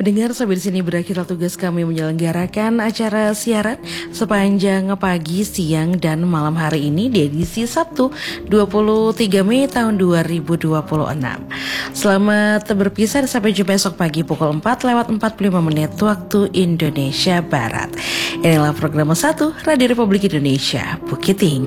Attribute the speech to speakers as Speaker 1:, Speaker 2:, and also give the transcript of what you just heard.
Speaker 1: pendengar, sampai di sini berakhirlah tugas kami menyelenggarakan acara siaran sepanjang pagi, siang, dan malam hari ini di edisi Sabtu 23 Mei tahun 2026. Selamat berpisah, sampai jumpa esok pagi pukul 4:45 waktu Indonesia Barat. Inilah program 1 Radio Republik Indonesia Bukit Tinggi.